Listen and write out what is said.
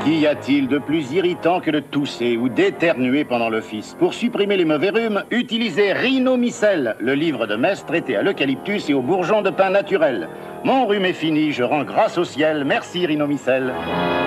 Qu'y a-t-il de plus irritant que de tousser ou d'éternuer pendant l'office? Pour supprimer les mauvais rhumes, utilisez Rhinomycel, le livre de messe traité à l'eucalyptus et aux bourgeons de pin naturel. Mon rhume est fini, je rends grâce au ciel. Merci Rhinomycel.